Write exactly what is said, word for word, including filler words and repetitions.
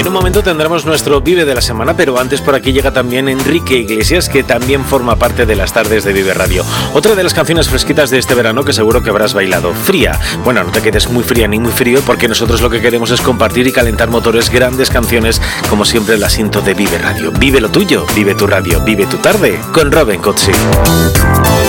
En un momento tendremos nuestro Vive de la Semana, pero antes por aquí llega también Enrique Iglesias, que también forma parte de las tardes de Vive Radio. Otra de las canciones fresquitas de este verano que seguro que habrás bailado, Fría. Bueno, no te quedes muy fría ni muy frío, porque nosotros lo que queremos es compartir y calentar motores, grandes canciones, como siempre el asiento de Vive Radio. Vive lo tuyo, vive tu radio, vive tu tarde, con Robin Cozzi.